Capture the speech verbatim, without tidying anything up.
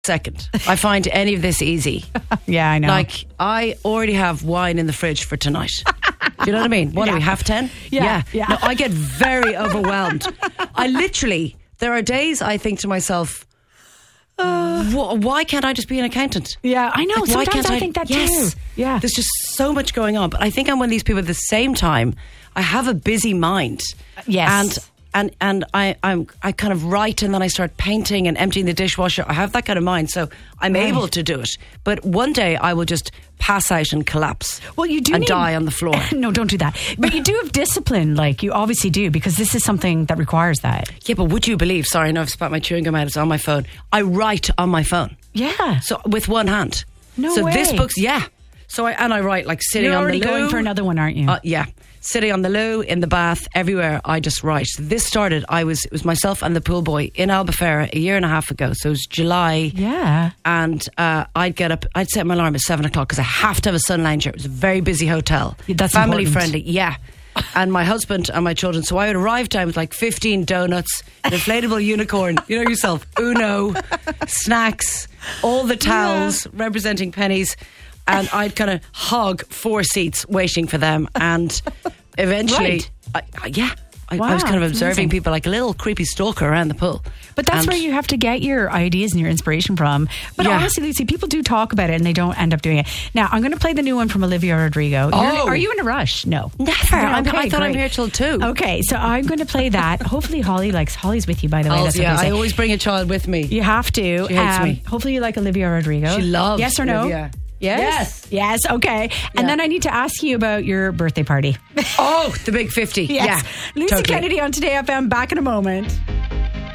second I find any of this easy. Yeah, I know. Like, I already have wine in the fridge for tonight. Do you know what I mean? What Yeah. are we, half ten? Yeah, Yeah. yeah. No, I get very overwhelmed. I literally, there are days I think to myself, uh, why can't I just be an accountant? Yeah, I know. Like, why Sometimes can't I think that yes. too. Yeah. There's just so much going on. But I think I'm one of these people at the same time, I have a busy mind. Yes. And and and I I'm I kind of write and then I start painting and emptying the dishwasher. I have that kind of mind, so I'm Right. able to do it. But one day I will just pass out and collapse. Well, you do and need- die on the floor. No, don't do that. But you do have discipline, like you obviously do, because this is something that requires that. Yeah, but would you believe? Sorry, I know I've spat my chewing gum out. It's on my phone. I write on my phone. Yeah. So with one hand. No so way. this book's yeah. So I and I write like sitting You're on already the loo. going for another one, aren't you? Uh, yeah, sitting on the loo, in the bath, everywhere. I just write. This started. I was it was myself and the pool boy in Albufeira a year and a half ago. So it was July. Yeah. And uh, I'd get up. I'd set my alarm at seven o'clock because I have to have a sun lounger. It was a very busy hotel. Yeah, that's family important. friendly. Yeah. And my husband and my children. So I would arrive down with like fifteen donuts, an inflatable unicorn, you know yourself, Uno, snacks, all the towels representing pennies. And I'd kind of hog four seats waiting for them. And eventually, Right. I, I, yeah, I, Wow, I was kind of that's observing amazing. people like a little creepy stalker around the pool. But that's And- where you have to get your ideas and your inspiration from. But Yeah. honestly, Lucy, people do talk about it and they don't end up doing it. Now, I'm going to play the new one from Olivia Rodrigo. You're- Oh. Are you in a rush? No. Never. Yeah, I'm- okay, I thought I'm great. here till two. Okay, so I'm going to play that. Hopefully Holly likes, Holly's with you, by the way. Oh, That's what yeah, they I say. always bring a child with me. You have to. She hates me. Hopefully you like Olivia Rodrigo. She loves Yes or no? Olivia. Yes. Yes. Okay. Yeah. And then I need to ask you about your birthday party. Oh, the big fifty. Yes. Yeah. Lucy totally. Kennedy on Today F M. Back in a moment.